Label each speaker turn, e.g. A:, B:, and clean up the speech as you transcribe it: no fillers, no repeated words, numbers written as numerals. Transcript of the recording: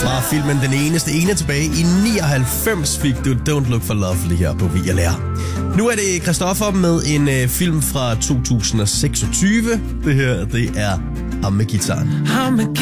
A: Fra filmen Den Eneste Ene tilbage i 99 fik du Don't Look for Lovely her på VLR. Nu er det Christoffer med en film fra 2026. Det her, det er ham med gitaren.